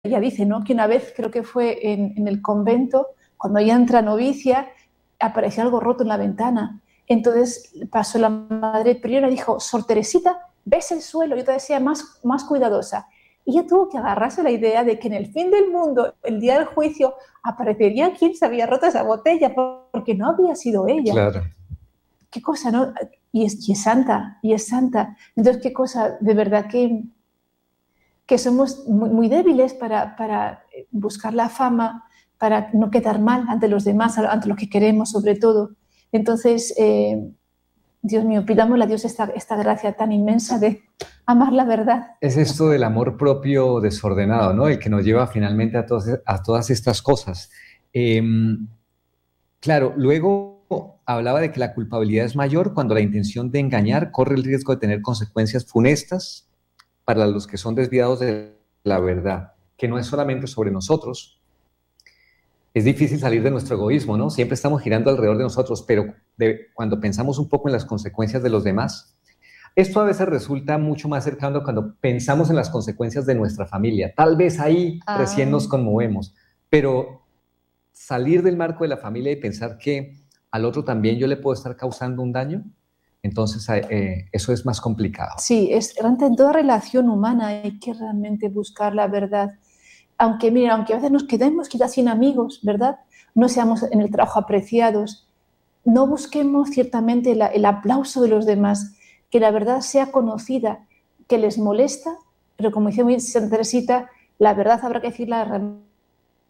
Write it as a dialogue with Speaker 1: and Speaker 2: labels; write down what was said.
Speaker 1: ella dice, ¿no?, que una vez, creo que fue en el convento, cuando ella entra novicia, apareció algo roto en la ventana. Entonces pasó la madre priora y dijo, Sor Teresita, ves el suelo, yo te decía más cuidadosa. Y ella tuvo que agarrarse a la idea de que en el fin del mundo, el día del juicio, aparecería quien se había roto esa botella, porque no había sido ella.
Speaker 2: Claro.
Speaker 1: Qué cosa, ¿no? Y es santa, y es santa. Entonces, qué cosa, de verdad que somos muy débiles para buscar la fama, para no quedar mal ante los demás, ante los que queremos sobre todo. Entonces, Dios mío, pidámosle a Dios esta gracia tan inmensa de amar la verdad.
Speaker 2: Es esto del amor propio desordenado, ¿no? El que nos lleva finalmente a todas estas cosas. Claro, luego hablaba de que la culpabilidad es mayor cuando la intención de engañar corre el riesgo de tener consecuencias funestas para los que son desviados de la verdad, que no es solamente sobre nosotros. Es difícil salir de nuestro egoísmo, ¿no? Siempre estamos girando alrededor de nosotros, pero cuando pensamos un poco en las consecuencias de los demás, esto a veces resulta mucho más cercano cuando pensamos en las consecuencias de nuestra familia. Tal vez ahí recién nos conmovemos, pero salir del marco de la familia y pensar que al otro también yo le puedo estar causando un daño, entonces eso es más complicado.
Speaker 1: Sí, realmente en toda relación humana hay que realmente buscar la verdad. Aunque, mira, aunque a veces nos quedemos quizás sin amigos, ¿verdad? No seamos en el trabajo apreciados, no busquemos ciertamente el aplauso de los demás, que la verdad sea conocida, que les molesta, pero como dice muy Santa Teresita, la verdad habrá que decirla